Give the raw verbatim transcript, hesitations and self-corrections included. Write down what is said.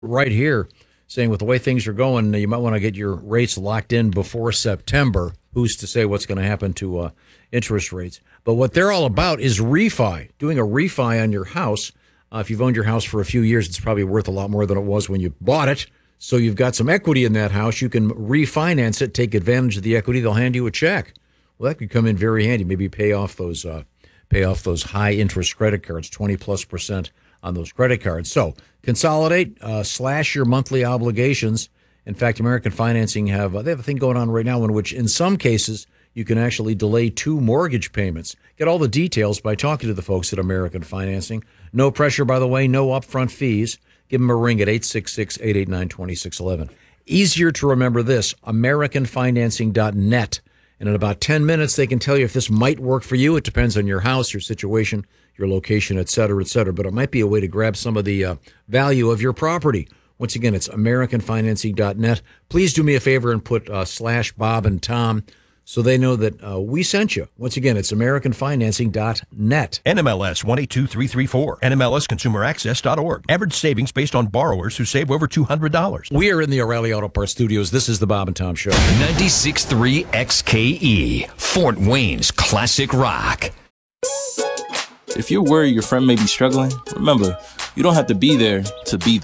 right here saying with the way things are going, you might want to get your rates locked in before September. Who's to say what's going to happen to uh, interest rates? But what they're all about is refi, doing a refi on your house. Uh, if you've owned your house for a few years, it's probably worth a lot more than it was when you bought it. So you've got some equity in that house. You can refinance it, take advantage of the equity. They'll hand you a check. Well, that could come in very handy. Maybe pay off those uh, pay off those high interest credit cards, twenty plus percent on those credit cards. So consolidate, uh, slash your monthly obligations. In fact, American Financing have uh, they have a thing going on right now in which, in some cases, you can actually delay two mortgage payments. Get all the details by talking to the folks at American Financing. No pressure, by the way, no upfront fees. Give them a ring at eight six six, eight eight nine, two six one one. Easier to remember this, american financing dot net. And in about ten minutes, they can tell you if this might work for you. It depends on your house, your situation, your location, et cetera, et cetera. But it might be a way to grab some of the uh, value of your property. Once again, it's american financing dot net. Please do me a favor and put uh, slash Bob and Tom so they know that uh, we sent you. Once again, it's american financing dot net. N M L S one eight two three three four. N M L S consumer access dot org. Average savings based on borrowers who save over two hundred dollars. We are in the O'Reilly Auto Parts studios. This is the Bob and Tom Show. ninety-six point three X K E, Fort Wayne's classic rock. If you're worried your friend may be struggling, remember, you don't have to be there to be there.